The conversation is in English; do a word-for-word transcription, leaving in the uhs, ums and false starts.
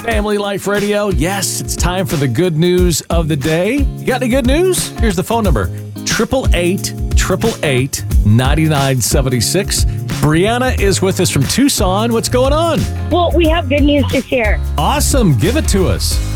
Family Life Radio. Yes, it's time for the good news of the day. You got any good news? Here's the phone number. eight eight eight, eight eight eight, nine nine seven six. Brianna is with us from Tucson. What's going on? Well, we have good news to share. Awesome. Give it to us.